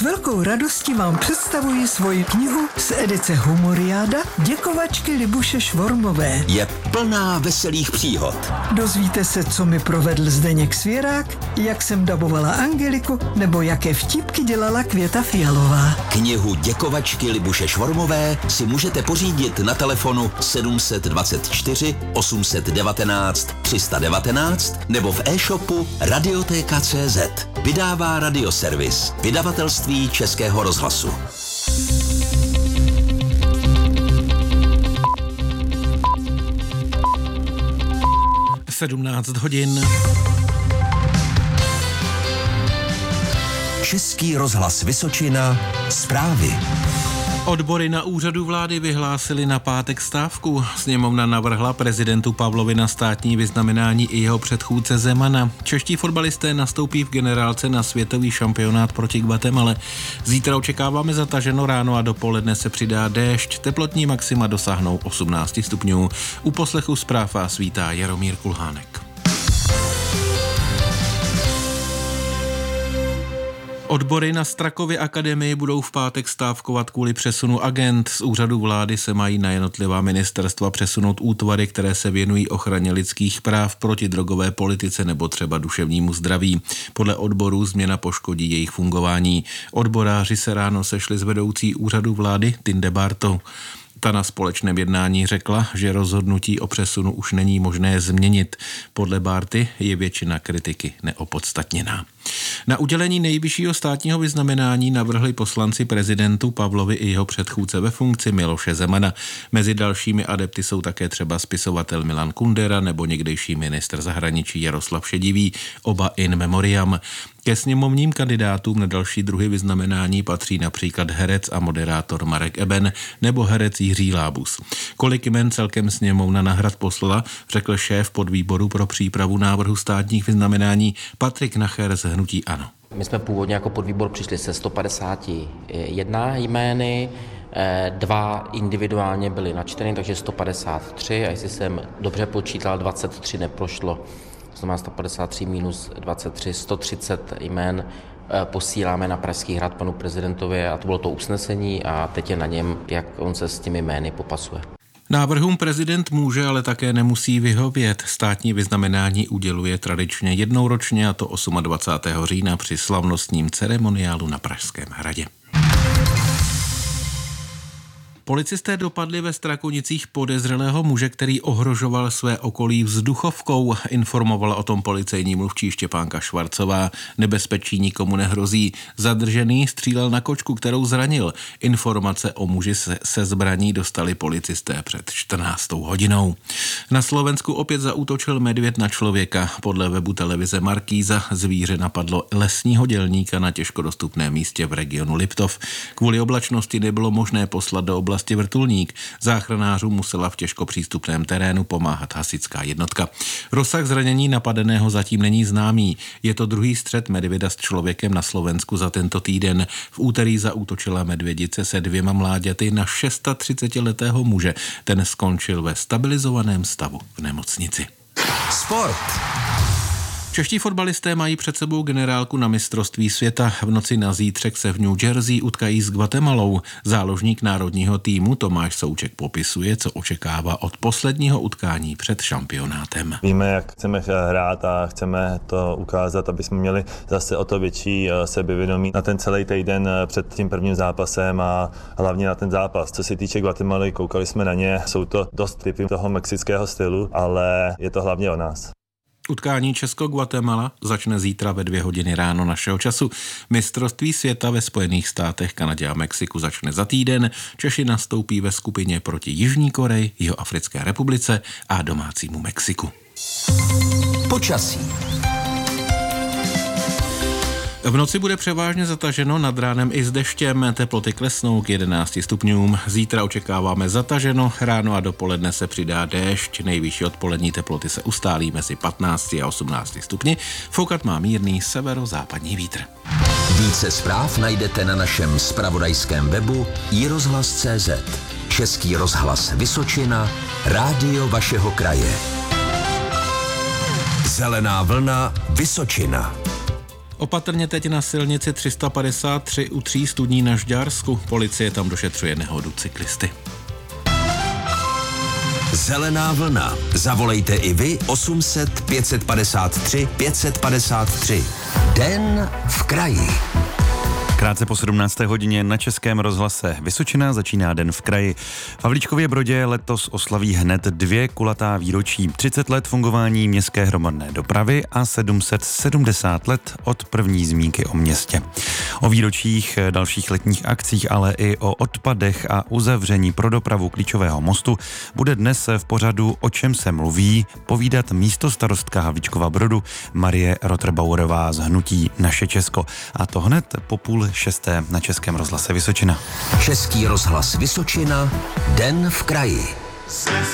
S velkou radostí vám představuji svoji knihu z edice Humoriáda Děkovačky Libuše Švormové. Je plná veselých příhod. Dozvíte se, co mi provedl Zdeněk Svěrák, jak jsem dabovala Angeliku, nebo jaké vtipky dělala Květa Fialová. Knihu Děkovačky Libuše Švormové si můžete pořídit na telefonu 724 819 319 nebo v e-shopu Radioteka.cz. Vydává Radioservis, vydavatelství Českého rozhlasu. (17:00) Český rozhlas Vysočina, zprávy. Odbory na úřadu vlády vyhlásili na pátek stávku. Sněmovna navrhla prezidentu Pavlovi na státní vyznamenání i jeho předchůdce Zemana. Čeští fotbalisté nastoupí v generálce na světový šampionát proti Guatemale. Zítra očekáváme zataženo, ráno a dopoledne se přidá déšť. Teplotní maxima dosáhnou 18 stupňů. U poslechu zpráv vás vítá Jaromír Kulhánek. Odbory na Strakově akademii budou v pátek stávkovat kvůli přesunu agend. Z úřadu vlády se mají na jednotlivá ministerstva přesunout útvary, které se věnují ochraně lidských práv, protidrogové politice nebo třeba duševnímu zdraví. Podle odborů změna poškodí jejich fungování. Odboráři se ráno sešli s vedoucí úřadu vlády Tinde Bartou. Ta na společném jednání řekla, že rozhodnutí o přesunu už není možné změnit. Podle Bárty je většina kritiky neopodstatněná. Na udělení nejvyššího státního vyznamenání navrhli poslanci prezidentu Pavlovi i jeho předchůdce ve funkci Miloše Zemana. Mezi dalšími adepty jsou také třeba spisovatel Milan Kundera nebo někdejší ministr zahraničí Jaroslav Šedivý, oba in memoriam. Ke sněmovním kandidátům na další druhy vyznamenání patří například herec a moderátor Marek Eben nebo herec Jiří Lábus. Kolik jmen celkem sněmovna na Hrad poslala, řekl šéf podvýboru pro přípravu návrhu státních vyznamenání Patrik Nacher z hnutí ANO. My jsme původně jako podvýbor přišli se 151 jmény, 2 individuálně byly načteny, takže 153 a jestli jsem dobře počítal, 23 neprošlo. To znamená 153 minus 23, 130 jmén posíláme na Pražský hrad panu prezidentovi a to bylo to usnesení a teď je na něm, jak on se s těmi jmény popasuje. Návrhům prezident může, ale také nemusí vyhovět. Státní vyznamenání uděluje tradičně jednou ročně, a to 28. října při slavnostním ceremoniálu na Pražském hradě. Policisté dopadli ve Strakonicích podezřelého muže, který ohrožoval své okolí vzduchovkou. Informovala o tom policejní mluvčí Štěpánka Švarcová. Nebezpečí nikomu nehrozí. Zadržený střílel na kočku, kterou zranil. Informace o muži se zbraní dostali policisté před 14. hodinou. Na Slovensku opět zaútočil medvěd na člověka. Podle webu televize Markíza zvíře napadlo lesního dělníka na těžko dostupném místě v regionu Liptov. Kvůli oblačnosti nebylo možné poslat do oblasti vrtulník. Záchranářům musela v těžko přístupném terénu pomáhat hasičská jednotka. Rozsah zranění napadeného zatím není známý. Je to druhý střet medvěda s člověkem na Slovensku za tento týden. V úterý zaútočila medvědice se 2 mláďaty na 36letého muže. Ten skončil ve stabilizovaném stavu v nemocnici. Sport. Čeští fotbalisté mají před sebou generálku na mistrovství světa. V noci na zítřek se v New Jersey utkají s Guatemalou. Záložník národního týmu Tomáš Souček popisuje, co očekává od posledního utkání před šampionátem. Víme, jak chceme hrát a chceme to ukázat, aby jsme měli zase o to větší sebevědomí na ten celý týden před tím prvním zápasem a hlavně na ten zápas. Co se týče Guatemaly, koukali jsme na ně, jsou to dost typy toho mexického stylu, ale je to hlavně o nás. Utkání Česko-Guatemala začne zítra ve 2 hodiny ráno našeho času. Mistrovství světa ve Spojených státech, Kanadě a Mexiku začne za týden. Češi nastoupí ve skupině proti Jižní Koreji, Jihoafrické republice a domácímu Mexiku. Počasí. V noci bude převážně zataženo, nad ránem i s deštěm, teploty klesnou k 11 stupňům. Zítra očekáváme zataženo, ráno a dopoledne se přidá déšť, nejvyšší odpolední teploty se ustálí mezi 15 a 18 stupni, foukat má mírný severozápadní vítr. Více zpráv najdete na našem zpravodajském webu iRozhlas.cz. Český rozhlas Vysočina, rádio vašeho kraje. Zelená vlna Vysočina. Opatrně teď na silnici 353 u Tří Studní na Žďársku. Policie tam došetřuje nehodu cyklisty. Zelená vlna. Zavolejte i vy 800 553 553. Den v kraji. Krátce po 17. hodině na Českém rozhlase Vysočina začíná Den v kraji. V Havlíčkově Brodě letos oslaví hned 2 kulatá výročí. 30 let fungování městské hromadné dopravy a 770 let od první zmínky o městě. O výročích dalších letních akcích, ale i o odpadech a uzavření pro dopravu klíčového mostu bude dnes v pořadu O čem se mluví povídat místostarostka Havlíčkova Brodu Marie Rotterbauerová z hnutí Naše Česko. A to hned po 5:30 na Českém rozhlase Vysočina. Český rozhlas Vysočina. Den v kraji.